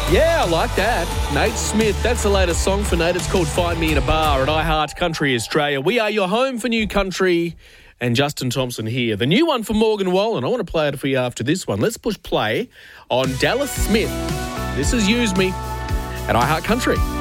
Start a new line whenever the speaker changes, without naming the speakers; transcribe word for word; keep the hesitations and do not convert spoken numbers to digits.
Yeah, I like that. Nate Smith, that's the latest song for Nate. It's called Find Me in a Bar at iHeart Country Australia. We are your home for new country, and Justin Thompson here. The new one for Morgan Wallen. I want to play it for you after this one. Let's push play on Dallas Smith. This is Use Me at iHeart Country.